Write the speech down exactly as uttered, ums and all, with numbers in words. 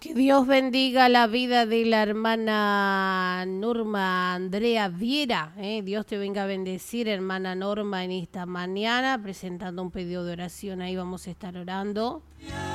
Que Dios bendiga la vida de la hermana Norma Andrea Viera. ¿eh? Dios te venga a bendecir, hermana Norma, en esta mañana, presentando un pedido de oración. Ahí vamos a estar orando.